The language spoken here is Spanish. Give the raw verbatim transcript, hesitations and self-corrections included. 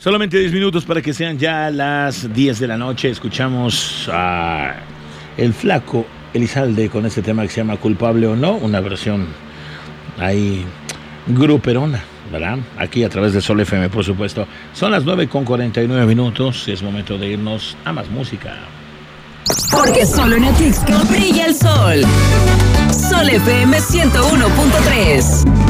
Solamente diez minutos para que sean ya las diez de la noche. Escuchamos a El Flaco Elizalde con este tema que se llama Culpable o No, una versión ahí gruperona, ¿verdad? Aquí a través de Sol F M, por supuesto. Son las nueve con cuarenta y nueve minutos y es momento de irnos a más música. Porque solo en Atixco brilla el sol. Sol F M ciento uno punto tres.